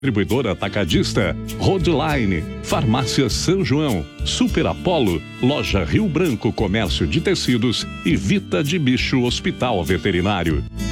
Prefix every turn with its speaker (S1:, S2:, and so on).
S1: Distribuidora atacadista, Roadline, Farmácia São João, Super Apolo, Loja Rio Branco Comércio de Tecidos e Vita de Bicho Hospital Veterinário.